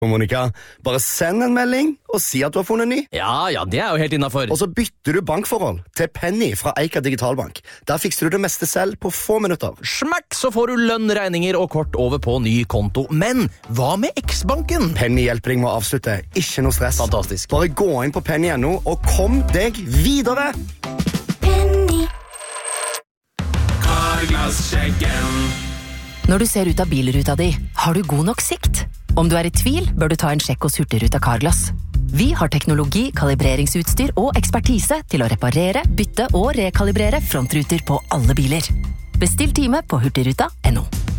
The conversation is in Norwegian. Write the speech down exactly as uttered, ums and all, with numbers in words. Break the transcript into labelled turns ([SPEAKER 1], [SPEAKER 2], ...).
[SPEAKER 1] Monica, bare send en melding og si at du har funnet ny.
[SPEAKER 2] Ja, ja, det er jo helt innenfor.
[SPEAKER 1] Og så bytter du bankforhold til Penny fra Eika Digitalbank. Der fikser du det meste selv på få minutter.
[SPEAKER 2] Smakk, så får du lønn, regninger og kort over på ny konto. Men hva med X-banken?
[SPEAKER 1] Penny hjelper deg med å avslutte. Ikke noe stress.
[SPEAKER 2] Fantastisk.
[SPEAKER 1] Bare gå inn på penny punktum no og kom deg videre.
[SPEAKER 3] Penny.
[SPEAKER 4] Carglass-sjekken.
[SPEAKER 5] Når du ser ut av bilruta di, har du god nok sikt? Om du er i tvil, bør du ta en sjekk hos Hurtigruten Carglass. Vi har teknologi, kalibreringsutstyr og ekspertise til å reparere, bytte og rekalibrere frontruter på alle biler. Bestill time på hurtigruta punktum no.